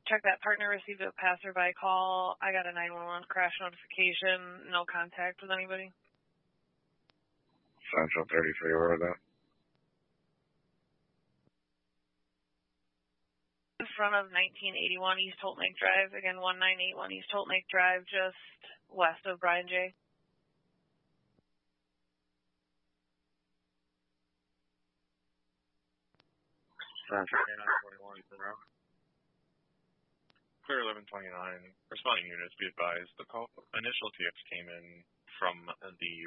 Check that partner received a passerby call. I got a 911 crash notification. No contact with anybody. Central 33, where was that? In front of 1981 East Holt Lake Drive. Again, 1981 East Holt Lake Drive, just west of Brian J. Central K941, Clear 1129. Responding units, be advised. The call initial TX came in from the